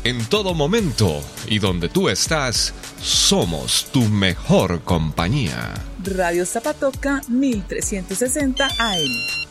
en todo momento y donde tú estás, somos tu mejor compañía. Radio Zapatoca 1360 AM.